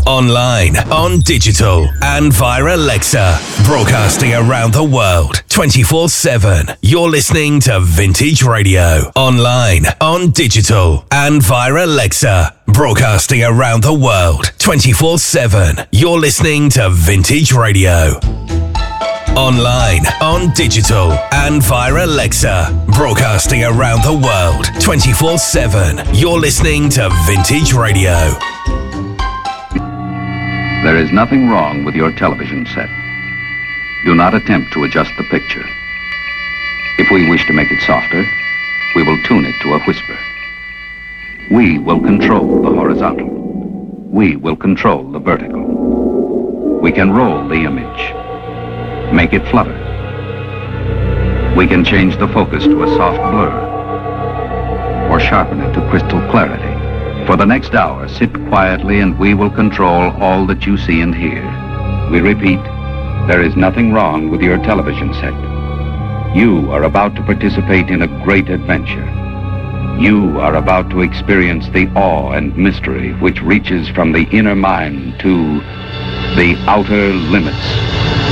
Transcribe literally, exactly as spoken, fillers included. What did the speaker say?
online, on digital, and via Alexa. Broadcasting around the world, twenty-four seven. You're listening to Vintage Radio. Online, on digital, and via Alexa. Broadcasting around the world, twenty-four seven. You're listening to Vintage Radio. Online, on digital, and via Alexa. Broadcasting around the world, twenty-four seven. You're listening to Vintage Radio. There is nothing wrong with your television set. Do not attempt to adjust the picture. If we wish to make it softer, we will tune it to a whisper. We will control the horizontal. We will control the vertical. We can roll the image. Make it flutter. We can change the focus to a soft blur or sharpen it to crystal clarity. For the next hour, sit quietly and we will control all that you see and hear. We repeat, there is nothing wrong with your television set. You are about to participate in a great adventure. You are about to experience the awe and mystery which reaches from the inner mind to the outer limits.